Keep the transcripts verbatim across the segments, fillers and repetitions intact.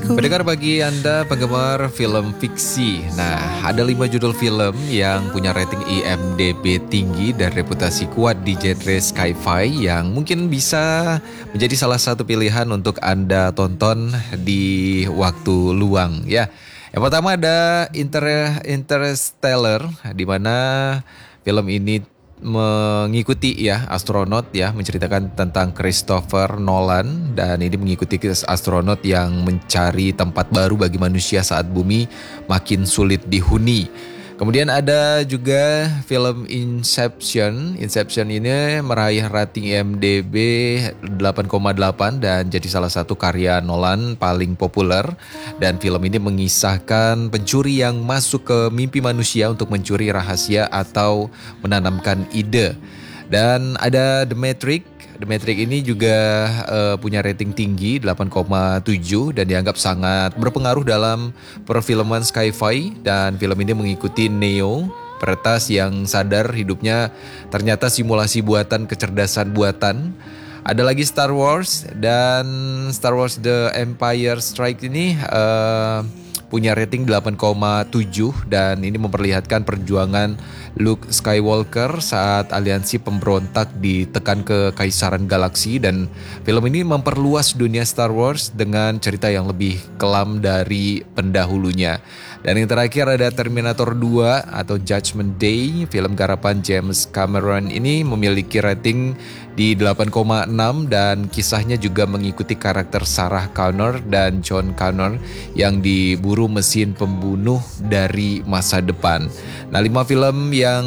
Pendengar, bagi Anda penggemar film fiksi, nah ada lima judul film yang punya rating I M D B tinggi dan reputasi kuat di genre sci-fi yang mungkin bisa menjadi salah satu pilihan untuk Anda tonton di waktu luang ya. Yang pertama ada Inter Interstellar, di mana film ini mengikuti ya astronot ya, menceritakan tentang Christopher Nolan, dan ini mengikuti astronot yang mencari tempat baru bagi manusia saat bumi makin sulit dihuni. Kemudian ada juga film Inception. Inception ini meraih rating I M D B delapan koma delapan dan jadi salah satu karya Nolan paling populer. Dan film ini mengisahkan pencuri yang masuk ke mimpi manusia untuk mencuri rahasia atau menanamkan ide. Dan ada The Matrix. The Matrix ini juga uh, punya rating tinggi delapan koma tujuh dan dianggap sangat berpengaruh dalam perfilman sci-fi, dan film ini mengikuti Neo, peretas yang sadar hidupnya ternyata simulasi buatan kecerdasan buatan. Ada lagi Star Wars, dan Star Wars The Empire Strikes ini uh, punya rating delapan koma tujuh dan ini memperlihatkan perjuangan Luke Skywalker saat aliansi pemberontak ditekan ke Kaisaran Galaksi, dan film ini memperluas dunia Star Wars dengan cerita yang lebih kelam dari pendahulunya. Dan yang terakhir ada Terminator dua atau Judgment Day, film garapan James Cameron. Ini memiliki rating di delapan koma enam dan kisahnya juga mengikuti karakter Sarah Connor dan John Connor yang diburu mesin pembunuh dari masa depan. Nah, lima film yang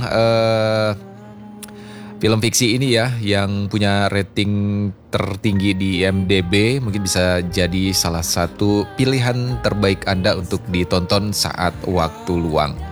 uh, film fiksi ini ya yang punya rating tertinggi di I M D B mungkin bisa jadi salah satu pilihan terbaik Anda untuk ditonton saat waktu luang.